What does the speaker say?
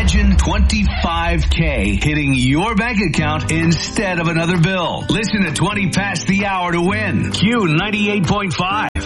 Imagine $25K hitting your bank account instead of another bill. Listen to 20 past the hour to win. Q 98.5.